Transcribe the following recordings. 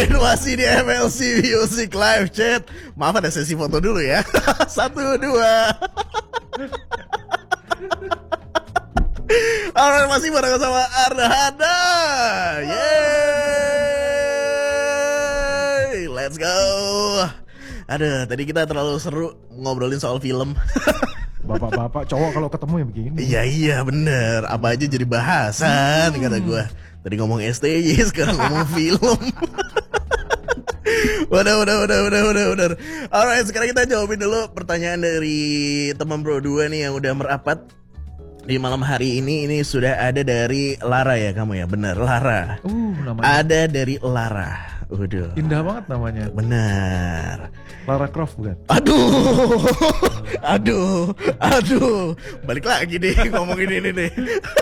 Alright, masih di MLC Music Live Chat. Maaf ada sesi foto dulu ya. 1, 2. Alright, masih bareng sama Arda Hada. Yeay, let's go. Aduh, tadi kita terlalu seru ngobrolin soal film. Bapak-bapak cowok kalau ketemu ya begini. Iya bener. Apa aja jadi bahasan kata gue. Tadi ngomong STY, sekarang ngomong film. Udah. Alright, sekarang kita jawabin dulu pertanyaan dari teman Bro 2 nih yang udah merapat di malam hari ini. Ini sudah ada dari Lara ya kamu ya? Bener, Lara. Namanya. Ada dari Lara. Waduh. Indah banget namanya. Bener. Lara Croft bukan? Aduh. Balik lagi deh ngomongin ini deh.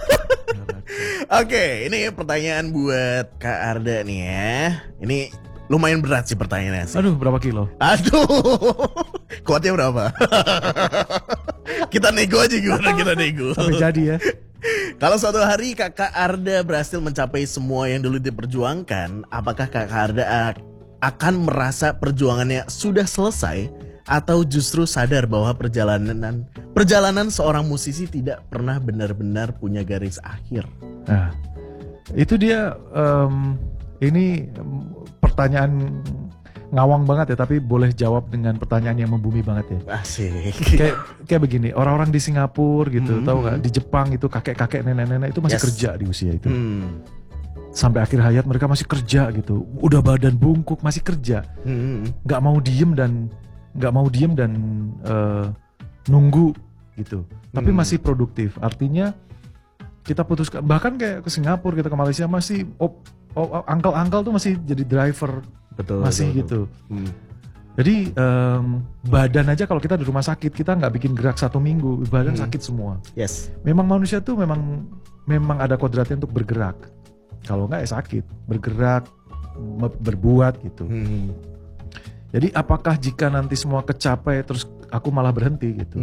Oke, ini pertanyaan buat Kak Arda nih ya. Ini lumayan berat sih pertanyaannya sih. Aduh, berapa kilo? Kuatnya berapa? Kita nego aja gimana kita nego. Sampai jadi ya. Kalau suatu hari Kakak Arda berhasil mencapai semua yang dulu diperjuangkan, apakah Kakak Arda akan merasa perjuangannya sudah selesai atau justru sadar bahwa perjalanan seorang musisi tidak pernah benar-benar punya garis akhir? Nah, itu dia. Ini pertanyaan ngawang banget ya, tapi boleh jawab dengan pertanyaan yang membumi banget ya. Asik. Kayak begini, orang-orang di Singapura gitu, tahu nggak? Di Jepang itu kakek-kakek, nenek-nenek itu masih kerja di usia itu. Sampai akhir hayat mereka masih kerja gitu. Udah badan bungkuk masih kerja. Nggak mau diem dan nunggu gitu. Tapi masih produktif. Artinya kita putuskan, bahkan kayak ke Singapura, kita ke Malaysia masih angkel-angkel tuh masih jadi driver. Betul. Gitu. Jadi badan aja kalau kita di rumah sakit kita nggak bikin gerak 1 minggu, badan sakit semua. Yes. Memang manusia tuh memang ada kodratnya untuk bergerak. Kalau nggak ya sakit. Bergerak, berbuat gitu. Jadi apakah jika nanti semua kecapai terus aku malah berhenti gitu?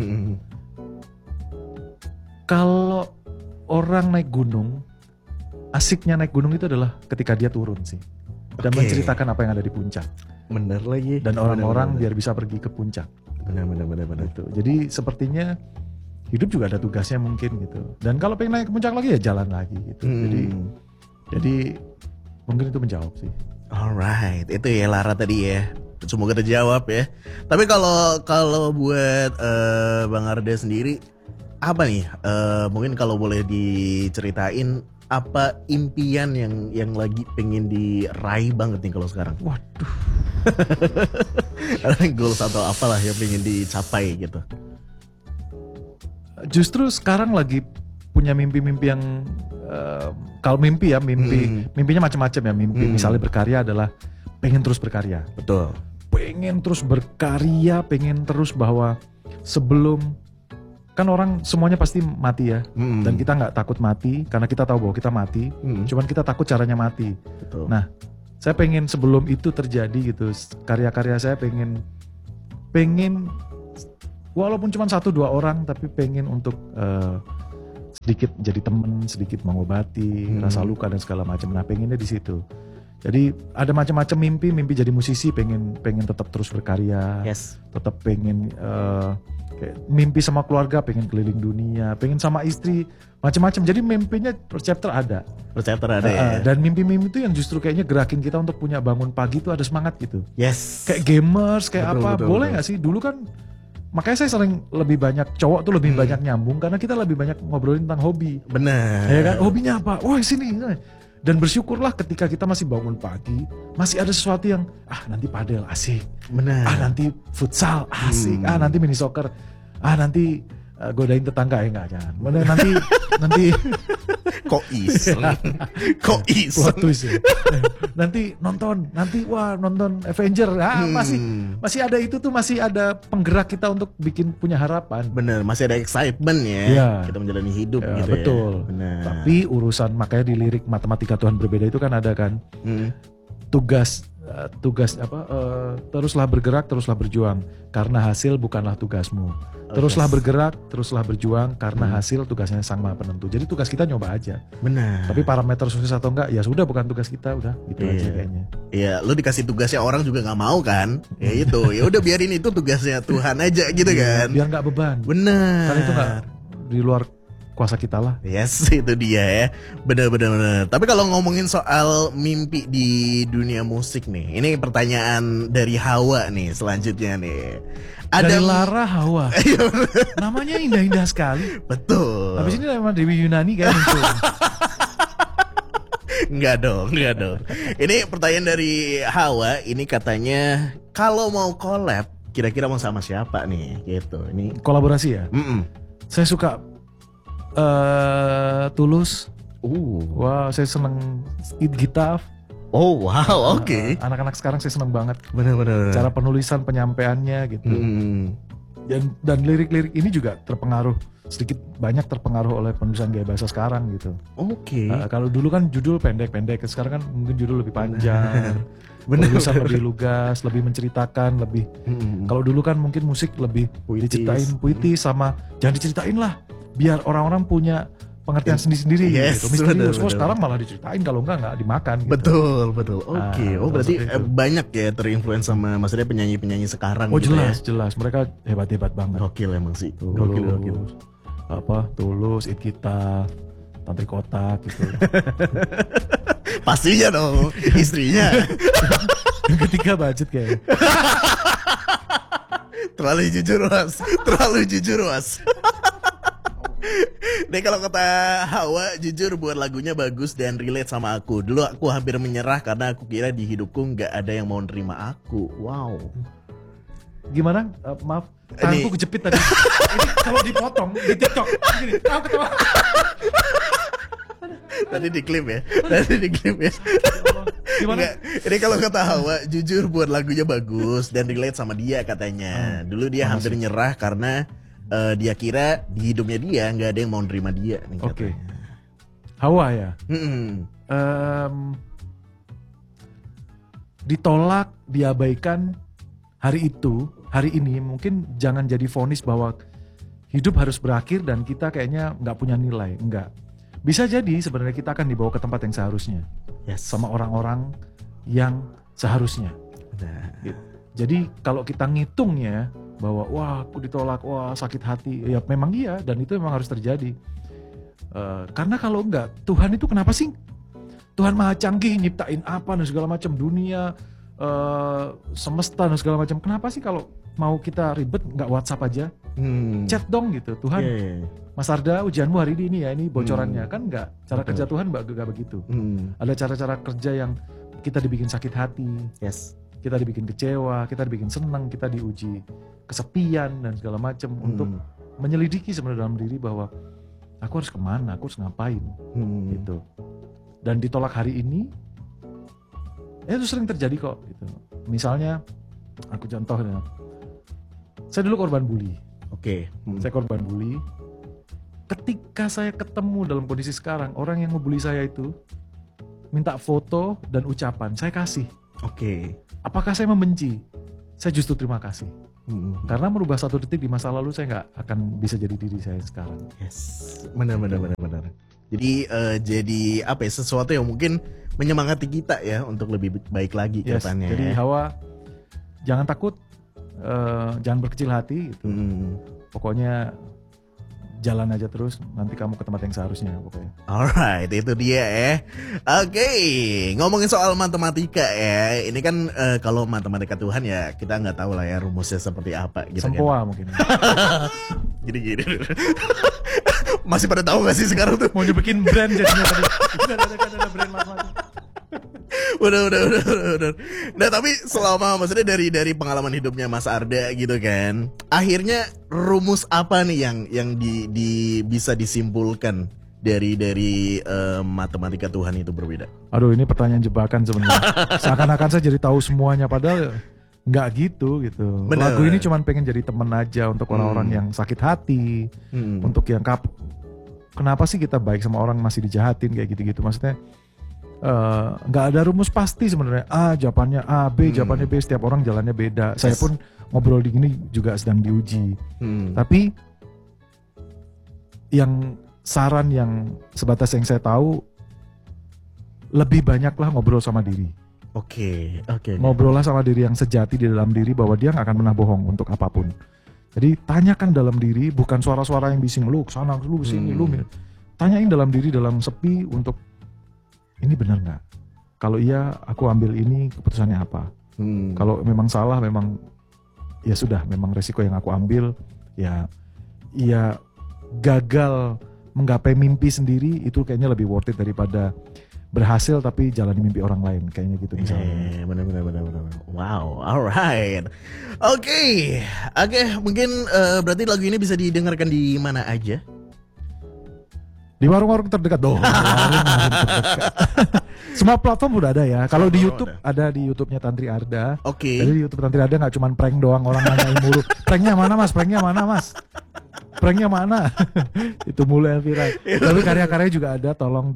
Kalau orang naik gunung, asiknya naik gunung itu adalah ketika dia turun sih. Dan menceritakan apa yang ada di puncak. Bener lagi. Dan orang-orang biar bisa pergi ke puncak. Bener. Gitu. Jadi sepertinya hidup juga ada tugasnya mungkin gitu. Dan kalau pengen naik ke puncak lagi ya jalan lagi gitu. Jadi mungkin itu menjawab sih. Alright, itu ya Lara tadi ya. Semoga terjawab ya. Tapi kalau buat Bang Arda sendiri apa nih? Mungkin kalau boleh diceritain apa impian yang lagi pengen diraih banget nih kalau sekarang? Waduh. Ada goals atau apalah yang pengen dicapai gitu? Justru sekarang lagi punya mimpi-mimpi yang kalau mimpinya macam-macam ya. Misalnya berkarya adalah pengen terus berkarya. Betul. Pengen terus berkarya, pengen terus bahwa sebelum kan orang semuanya pasti mati ya, dan kita nggak takut mati karena kita tahu bahwa kita mati, cuman kita takut caranya mati. Betul. Nah, saya pengen sebelum itu terjadi gitu, karya-karya saya pengen walaupun cuma 1-2 orang, tapi pengen untuk sedikit jadi teman, sedikit mengobati rasa luka dan segala macam. Nah, pengennya di situ. Jadi ada macam-macam mimpi jadi musisi, pengen tetap terus berkarya, tetap pengen kayak mimpi sama keluarga, pengen keliling dunia, pengen sama istri, macam-macam. Jadi mimpinya per chapter ada ya. Dan mimpi-mimpi itu yang justru kayaknya gerakin kita untuk punya bangun pagi itu ada semangat gitu. Kayak gamers, kayak boleh nggak sih? Dulu kan makanya saya sering lebih banyak cowok tuh lebih banyak nyambung karena kita lebih banyak ngobrolin tentang hobi. Benar. Ya kan? Hobinya apa? Wah sini. Dan bersyukurlah ketika kita masih bangun pagi, masih ada sesuatu yang nanti padel asik. Benar. Nanti futsal asik. Nanti mini soccer. Nanti godain tetangga jangan. Nanti kok iseng. Nanti nonton Avenger. Masih ada itu tuh, masih ada penggerak kita untuk bikin punya harapan. Bener, masih ada excitement ya. Kita menjalani hidup gitu betul. Ya. Bener. Tapi urusan makanya di lirik Matematika Tuhan Berbeda itu kan ada kan tugas teruslah bergerak, teruslah berjuang karena hasil bukanlah tugasmu. Teruslah bergerak, teruslah berjuang karena hasil tugasnya Sang Maha Penentu. Jadi tugas kita nyoba aja. Benar. Tapi parameter sukses atau enggak ya sudah bukan tugas kita, udah gitu aja kayaknya. Iya, lu dikasih tugasnya orang juga nggak mau kan? Ya itu, ya udah biarin itu tugasnya Tuhan aja gitu kan. Biar nggak beban. Benar. Karena itu nggak di luar kuasa kita lah. Yes, itu dia ya. Benar. Tapi kalau ngomongin soal mimpi di dunia musik nih, ini pertanyaan dari Hawa nih selanjutnya nih. Dari Lara Hawa. Namanya indah-indah sekali. Betul. Habis ini nama Dewi Yunani kayak muncul. Enggak dong. Ini pertanyaan dari Hawa, ini katanya kalau mau collab, kira-kira mau sama siapa nih? Gitu. Ini kolaborasi ya? Saya suka Tulus. Wah, saya seneng Gitaf. Oh wow, oke. Anak-anak sekarang saya seneng banget. Benar. Cara penulisan, penyampaiannya gitu. Dan lirik-lirik ini juga sedikit banyak terpengaruh oleh penulisan gaya bahasa sekarang gitu. Oke. Kalau dulu kan judul pendek-pendek, sekarang kan mungkin judul lebih panjang. Penulisan lebih lugas, lebih menceritakan, lebih. Kalau dulu kan mungkin musik lebih diceritain puitis sama jangan diceritain lah, biar orang-orang punya pengertian sendiri-sendiri gitu. Misterius. Sekarang malah diceritain, kalau nggak dimakan gitu. Betul. Oke. Berarti banyak ya terinfluence sama maksudnya penyanyi-penyanyi sekarang gitu jelas. Mereka hebat-hebat banget. Gokil emang sih. Gokil. Tulus, Kita, Tantri Kotak gitu. Pastinya dong, istrinya. Yang ketiga budget kayaknya. Terlalu jujur mas. Nih kalau kata Hawa, jujur buat lagunya bagus dan relate sama aku. Dulu aku hampir menyerah karena aku kira di hidupku nggak ada yang mau nerima aku. Wow. Gimana? Maaf, tanganku kejepit tadi. Ini kalau dipotong di TikTok gini, ketawa. Tadi di klip ya. Gimana? Ini kalau kata Hawa, jujur buat lagunya bagus dan relate sama dia katanya. Dulu dia hampir nyerah karena dia kira di hidupnya dia nggak ada yang mau nerima dia nih. Oke. Hawa ya. Ditolak, diabaikan hari ini mungkin jangan jadi vonis bahwa hidup harus berakhir dan kita kayaknya nggak punya nilai. Enggak. Bisa jadi sebenarnya kita akan dibawa ke tempat yang seharusnya. Sama orang-orang yang seharusnya. Gitu. Jadi kalau kita ngitungnya bahwa wah aku ditolak, wah sakit hati, ya memang iya, dan itu memang harus terjadi. Karena kalau enggak, Tuhan itu kenapa sih? Tuhan maha canggih, nyiptain apa dan segala macam, dunia, semesta dan segala macam. Kenapa sih kalau mau kita ribet nggak WhatsApp aja, chat dong gitu. Tuhan, Mas Arda ujianmu hari ini ya, ini bocorannya. Kan nggak, cara kerja Tuhan nggak begitu. Ada cara-cara kerja yang kita dibikin sakit hati. Kita dibikin kecewa, kita dibikin senang, kita diuji kesepian dan segala macam untuk menyelidiki sebenarnya dalam diri bahwa aku harus kemana, aku harus ngapain, gitu. Dan ditolak hari ini, itu sering terjadi kok. Gitu. Misalnya, aku contoh, saya dulu korban bully. Saya korban bully. Ketika saya ketemu dalam kondisi sekarang, orang yang ngebully saya itu minta foto dan ucapan, saya kasih. Apakah saya membenci? Saya justru terima kasih. Karena merubah satu detik di masa lalu saya nggak akan bisa jadi diri saya sekarang. Benar. Jadi apa ya, sesuatu yang mungkin menyemangati kita ya untuk lebih baik lagi katanya. Jadi Hawa, jangan takut, jangan berkecil hati gitu. Pokoknya jalan aja terus, nanti kamu ke tempat yang seharusnya pokoknya. Alright, itu dia ya. Ngomongin soal matematika ya, ini kan kalau matematika Tuhan ya kita nggak tahu lah ya rumusnya seperti apa gitu. Sempoa kan. Mungkin. Gini. Masih pada tahu gak sih sekarang tuh? Mau bikin brand jadinya tadi. Ada brand matematika. Udah. Nah tapi selama maksudnya dari pengalaman hidupnya Mas Arda gitu kan, akhirnya rumus apa nih yang bisa disimpulkan dari matematika Tuhan itu berbeda? Aduh, ini pertanyaan jebakan sebenarnya. Seakan-akan saya jadi tahu semuanya, padahal nggak gitu. Bener. Lagu ini cuma pengen jadi teman aja untuk orang-orang yang sakit hati, untuk yang kenapa sih kita baik sama orang masih dijahatin kayak gitu-gitu. Maksudnya nggak ada rumus pasti sebenarnya. A jawabannya A, B jawabannya B, setiap orang jalannya beda. Saya pun ngobrol di gini juga sedang diuji. Tapi yang saran yang sebatas yang saya tahu, lebih banyaklah ngobrol sama diri. Oke. Ngobrollah sama diri yang sejati di dalam diri bahwa dia nggak akan pernah bohong untuk apapun. Jadi tanyakan dalam diri, bukan suara-suara yang bising lu kesana lu sini lu. Tanyain dalam diri dalam sepi untuk ini benar nggak? Kalau iya aku ambil ini, keputusannya apa? Kalau memang salah, memang ya sudah, memang resiko yang aku ambil ya gagal menggapai mimpi sendiri itu kayaknya lebih worth it daripada berhasil tapi jalani mimpi orang lain, kayaknya gitu misalnya. Benar. Wow, alright. Oke, mungkin berarti lagu ini bisa didengarkan di mana aja? Di warung-warung terdekat dong. Semua platform udah ada ya. Kalau di YouTube ada di YouTube-nya Tantri Arda. Oke. Jadi di YouTube Tantri Arda nggak cuma prank doang, orang nanyain mulu. Pranknya mana mas? Pranknya mana? Itu mulu yang viral. Tapi karya-karyanya juga ada, tolong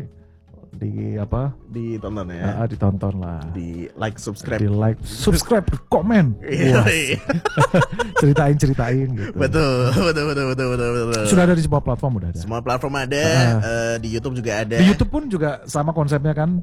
ditonton ya. Ditonton lah. Di like, subscribe, komen. Ceritain gitu. Betul. Sudah ada di semua platform, udah ada. Semua platform ada, di YouTube juga ada. Di YouTube pun juga sama konsepnya kan.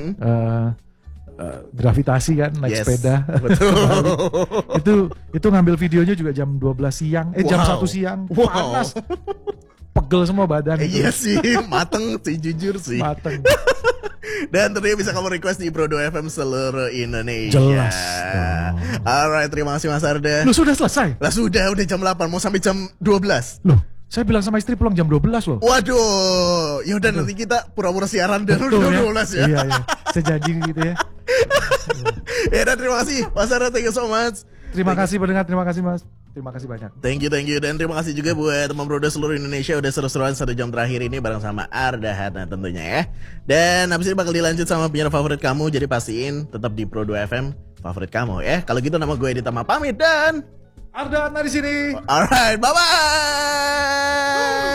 Gravitasi kan, naik sepeda. Betul. itu ngambil videonya juga jam 12 siang, jam 1 siang. Panas. Pegel semua badan. Iya sih, mateng sih, jujur sih. Mateng. Dan tentunya bisa kamu request di Pro 2 FM seluruh Indonesia. Jelas. Alright, terima kasih Mas Arda. Loh sudah selesai? Lah sudah jam 8, mau sampai jam 12. Loh, saya bilang sama istri pulang jam 12 loh. Waduh, yaudah nanti kita pura-pura siaran dan udah 12 ya. Iya, saya janji gitu ya. Ya dan terima kasih Mas Arda, thank you so much. Terima kasih pendengar, terima kasih Mas. Terima kasih banyak. Thank you. Dan terima kasih juga buat teman Broda seluruh Indonesia udah seru-seruan 1 jam terakhir ini bareng sama Arda Hatna tentunya ya. Dan habis ini bakal dilanjut sama penyiar favorit kamu, jadi pastiin tetap di Pro 2 FM favorit kamu ya. Kalau gitu nama gue Editama pamit dan Arda Hatna di sini. Alright, bye-bye.